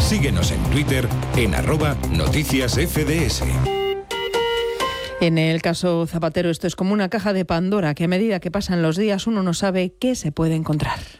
Síguenos en Twitter en @noticiasfds. En el caso Zapatero, esto es como una caja de Pandora, que a medida que pasan los días uno no sabe qué se puede encontrar.